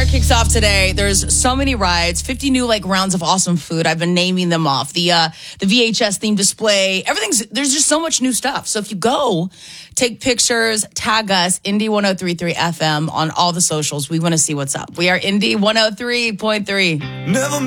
kicks off today. There's so many rides, 50 new rounds of awesome food. I've been naming them off. The VHS themed display, there's just so much new stuff. So if you go, take pictures, tag us, Indy 103.3 FM on all the socials. We want to see what's up. We are Indy 103.3. Never